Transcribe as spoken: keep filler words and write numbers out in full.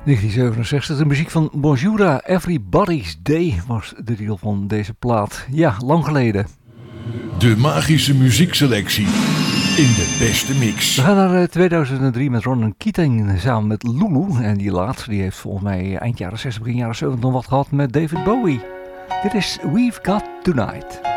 negentien zevenenzestig, de muziek van Bonjoura, Everybody's Day was de titel van deze plaat. Ja, lang geleden. De magische muziekselectie in de beste mix. We gaan naar tweeduizend drie met Ronan Keating samen met Lulu. En die laatste die heeft volgens mij eind jaren zestig, begin jaren zeventig nog wat gehad met David Bowie. Dit is We've Got Tonight.